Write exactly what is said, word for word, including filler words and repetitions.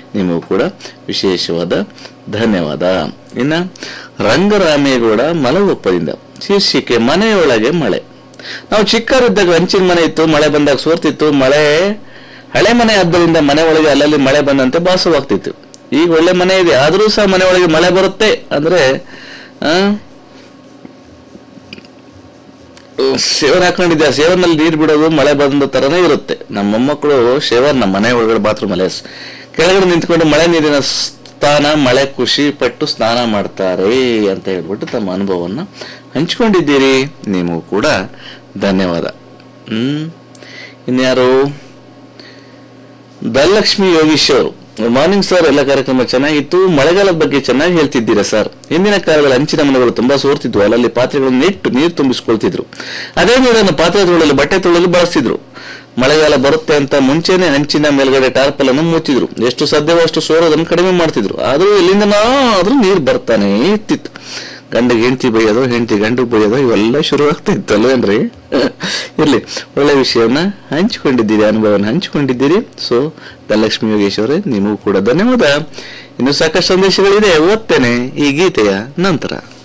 ನಿಮಗೂ ಕೂಡ ವಿಶೇಷವಾದ ಧನ್ಯವಾದ. ಇನ್ನ ರಂಗರಾಮೇಗೌಡ ಮಲಗೊಪ್ಪದಿಂದ ಶೀರ್ಷಿಕೆ ಮನೆಯೊಳಗೆ ಮಳೆ. ನಾವು ಚಿಕ್ಕವರಿದ್ದಾಗ ಹಂಚಿನ ಮನೆ ಇತ್ತು, ಮಳೆ ಬಂದಾಗ ಸೋರ್ತಿತ್ತು. ಮಳೆ ಹಳೆ ಮನೆ ಆದ್ದರಿಂದ ಮನೆ ಒಳಗೆ ಅಲ್ಲಲ್ಲಿ ಮಳೆ ಬಂದಂತೆ ಭಾಸವಾಗ್ತಿತ್ತು. ಈಗ ಒಳ್ಳೆ ಮನೆ ಇದೆ, ಆದರೂ ಸಹ ಮನೆ ಒಳಗೆ ಮಳೆ ಬರುತ್ತೆ ಅಂದ್ರೆ ಆ ಶೇವನ್ ಹಾಕೊಂಡಿದ್ದೆ, ಆ ಶೇವನಲ್ಲಿ ನೀರು ಬಿಡೋದು ಮಳೆ ಬಂದ ತರನೇ ಇರುತ್ತೆ. ನಮ್ಮ ಮೊಮ್ಮಕ್ಕಳು ಶೇವನ್ ನಮ್ಮ ಮನೆ ಒಳಗಡೆ ಬಾತ್ರೂಮ್ ಅಲ್ಲೇ ಕೆಳಗಡೆ ನಿಂತ್ಕೊಂಡು ಮಳೆ ನೀರಿನ ಸ್ಥಾನ ಮಳೆ ಖುಷಿ ಪಟ್ಟು ಸ್ನಾನ ಮಾಡ್ತಾರೆ ಅಂತ ಹೇಳ್ಬಿಟ್ಟು ತಮ್ಮ ಅನುಭವವನ್ನು ಹಂಚ್ಕೊಂಡಿದ್ದೀರಿ. ನಿಮಗೂ ಕೂಡ ಧನ್ಯವಾದ. ಹ್ಮ್ ಇನ್ಯಾರು? ಧನಲಕ್ಷ್ಮಿ ಯೋಗೀಶ್ ಅವರು, ಮಾರ್ನಿಂಗ್ ಸರ್, ಎಲ್ಲ ಕಾರ್ಯಕ್ರಮ ಚೆನ್ನಾಗಿತ್ತು. ಮಳೆಗಾಲದ ಬಗ್ಗೆ ಚೆನ್ನಾಗಿ ಹೇಳ್ತಿದ್ದೀರಾ ಸರ್. ಹಿಂದಿನ ಕಾಲದಲ್ಲಿ ಹಂಚಿನ ಮನೆಗಳು ತುಂಬಾ ಸೋರ್ತಿದ್ವು, ಅಲ್ಲಲ್ಲಿ ಪಾತ್ರೆಗಳನ್ನು ಇಟ್ಟು ನೀರು ತುಂಬಿಸ್ಕೊಳ್ತಿದ್ರು. ಅದೇ ನೀರನ್ನು ಪಾತ್ರೆ ತೊಳೆಯಲು ಬಟ್ಟೆ ತೊಳೆಯಲು ಬಳಸ್ತಿದ್ರು. ಮಳೆಗಾಲ ಬರುತ್ತೆ ಅಂತ ಮುಂಚೆನೆ ಹಂಚಿನ ಮೇಲ್ಗಡೆ ಟಾರ್ಪಲ್ ಅನ್ನು ಮುಚ್ಚಿದ್ರು. ಎಷ್ಟು ಸಾಧ್ಯವೋ ಅಷ್ಟು ಸೋರೋದನ್ನು ಕಡಿಮೆ ಮಾಡ್ತಿದ್ರು. ಆದ್ರೂ ಎಲ್ಲಿಂದ ಆದ್ರೂ ನೀರು ಬರ್ತಾನೆ ಇರ್ತಿತ್ತು. ಗಂಡಿಗೆ ಹೆಂಡತಿ ಬೈಯೋದು, ಹೆಂಡತಿ ಗಂಡಿಗೆ ಬೈಯೋದು, ಇವೆಲ್ಲ ಶುರು ಆಗ್ತಾ ಇತ್ತು ಅಲ್ವೇನ್ರಿ? ಇರ್ಲಿ, ಒಳ್ಳೆ ವಿಷಯವನ್ನ ಹಂಚಿಕೊಂಡಿದ್ದೀರಿ, ಅನುಭವನ ಹಂಚಿಕೊಂಡಿದ್ದೀರಿ. ಸೊ ಧನಲಕ್ಷ್ಮಿ ಯೋಗೇಶ್ ಅವರೇ, ನಿಮಗೂ ಕೂಡ ಧನ್ಯವಾದ. ಇನ್ನು ಸಾಕಷ್ಟು ಸಂದೇಶಗಳಿದೆ, ಓದ್ತೇನೆ ಈ ಗೀತೆಯ ನಂತರ.